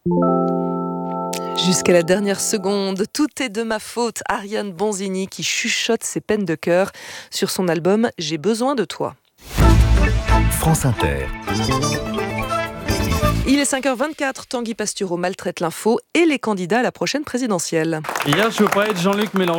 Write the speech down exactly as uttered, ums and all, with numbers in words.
Jusqu'à la dernière seconde, tout est de ma faute. Ariane Bonzini qui chuchote ses peines de cœur sur son album J'ai besoin de toi. France Inter. Il est cinq heures vingt-quatre, Tanguy Pastureau maltraite l'info et les candidats à la prochaine présidentielle. Hier, je veux pas être Jean-Luc Mélenchon.